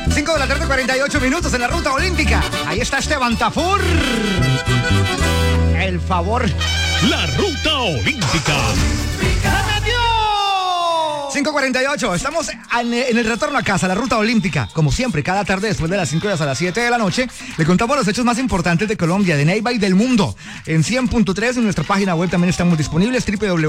5 de la tarde, 48 minutos en la ruta olímpica. Ahí está Esteban Tafur. El favor. La ruta olímpica. 5:48, estamos en el retorno a casa, la ruta olímpica. Como siempre, cada tarde después de las 5 y hasta las 7 de la noche, le contamos los hechos más importantes de Colombia, de Neiva y del mundo. En 100.3, en nuestra página web también estamos disponibles,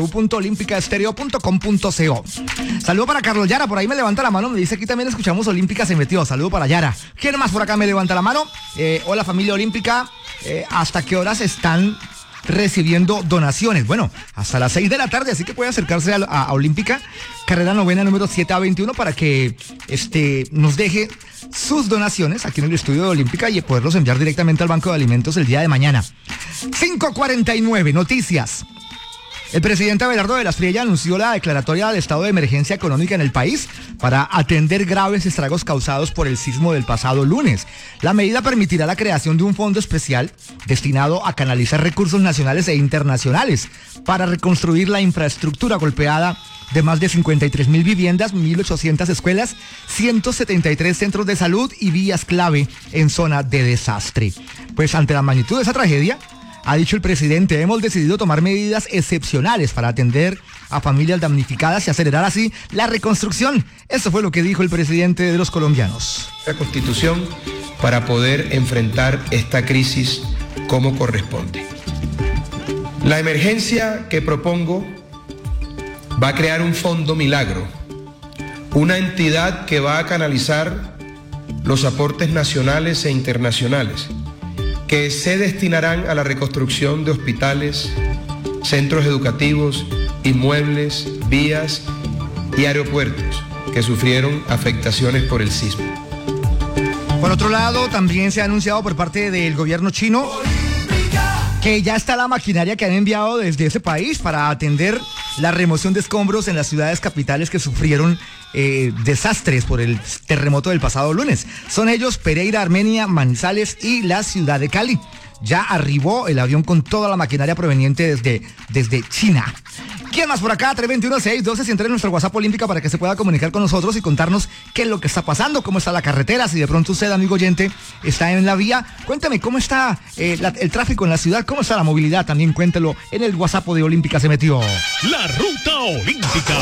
www.olimpicaestereo.com.co. Saludo para Carlos Yara, por ahí me levanta la mano, me dice aquí también escuchamos Olímpica se metió. Saludo para Yara. ¿Quién más por acá me levanta la mano? Hola familia olímpica, ¿hasta qué horas están recibiendo donaciones? Bueno, hasta las 6 de la tarde, así que puede acercarse a Olímpica, carrera novena número 7A21 para que nos deje sus donaciones aquí en el estudio de Olímpica y poderlos enviar directamente al Banco de Alimentos el día de mañana. 5:49, noticias. El presidente Abelardo de la Espriella anunció la declaratoria de estado de emergencia económica en el país para atender graves estragos causados por el sismo del pasado lunes. La medida permitirá la creación de un fondo especial destinado a canalizar recursos nacionales e internacionales para reconstruir la infraestructura golpeada de más de 53.000 viviendas, 1.800 escuelas, 173 centros de salud y vías clave en zona de desastre. Pues ante la magnitud de esa tragedia, ha dicho el presidente, hemos decidido tomar medidas excepcionales para atender a familias damnificadas y acelerar así la reconstrucción. Eso fue lo que dijo el presidente de los colombianos. La Constitución para poder enfrentar esta crisis como corresponde. La emergencia que propongo va a crear un fondo milagro, una entidad que va a canalizar los aportes nacionales e internacionales que se destinarán a la reconstrucción de hospitales, centros educativos, inmuebles, vías y aeropuertos que sufrieron afectaciones por el sismo. Por otro lado, también se ha anunciado por parte del gobierno chino que ya está la maquinaria que han enviado desde ese país para atender la remoción de escombros en las ciudades capitales que sufrieron desastres por el terremoto del pasado lunes. Son ellos Pereira, Armenia, Manizales y la ciudad de Cali. Ya arribó el avión con toda la maquinaria proveniente desde China. ¿Quién más por acá? 321-612, si entra en nuestro WhatsApp Olímpica para que se pueda comunicar con nosotros y contarnos qué es lo que está pasando, cómo está la carretera, si de pronto usted, amigo oyente, está en la vía. Cuéntame cómo está el tráfico en la ciudad, cómo está la movilidad, también cuéntelo en el WhatsApp de Olímpica se metió. La ruta olímpica.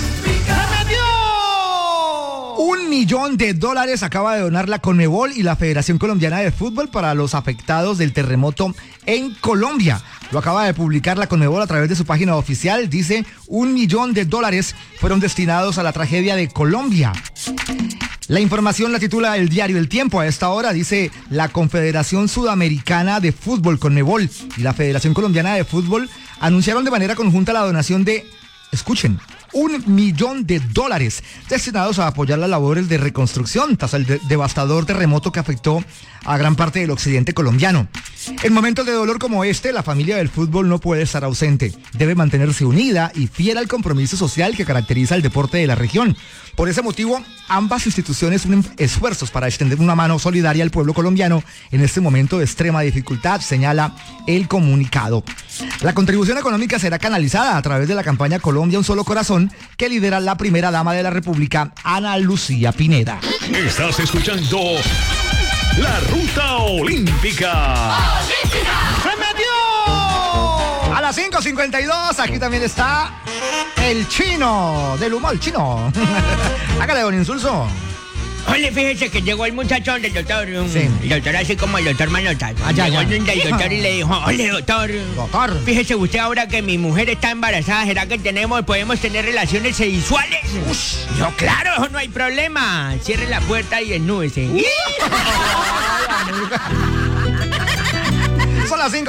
$1 millón acaba de donar la Conmebol y la Federación Colombiana de Fútbol para los afectados del terremoto en Colombia. Lo acaba de publicar la Conmebol a través de su página oficial. Dice, $1 millón fueron destinados a la tragedia de Colombia. La información la titula el diario El Tiempo a esta hora. Dice, la Confederación Sudamericana de Fútbol, Conmebol, y la Federación Colombiana de Fútbol anunciaron de manera conjunta la donación de, escuchen, $1 millón destinados a apoyar las labores de reconstrucción tras el devastador terremoto que afectó a gran parte del occidente colombiano. En momentos de dolor como este, la familia del fútbol no puede estar ausente. Debe mantenerse unida y fiel al compromiso social que caracteriza el deporte de la región. Por ese motivo, ambas instituciones unen esfuerzos para extender una mano solidaria al pueblo colombiano en este momento de extrema dificultad, señala el comunicado. La contribución económica será canalizada a través de la campaña Colombia Un Solo Corazón, que lidera la primera dama de la República, Ana Lucía Pineda. Estás escuchando La Ruta Olímpica. ¡Se metió! A las 5:52, aquí también está el chino, del humor chino. Hágale, don Insulso. Oye, fíjese que llegó el muchacho del doctor. Sí. El doctor así como el doctor Manotas. Llegó el doctor y le dijo, oye, doctor. Doctor. Fíjese usted ahora que mi mujer está embarazada, ¿será que podemos tener relaciones sexuales? Yo, claro, eso no hay problema. Cierre la puerta y desnúdese. Son las 5.